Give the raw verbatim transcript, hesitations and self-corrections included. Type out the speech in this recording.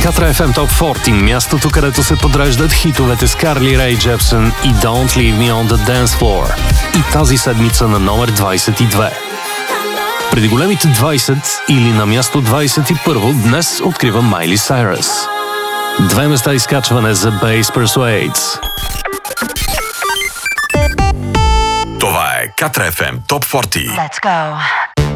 Катра еф ем Top сорок, мястото, където се подреждат хитовете с Карли Рей Джепсън и Don't Leave Me on the Dance Floor. И тази седмица на номер двайсет и две. Преди големите двайсет или на място двайсет и първо днес открива Майли Сайръс. Две места изкачване за Bass Persuades. Това е Катра еф ем Top сорок. Let's go.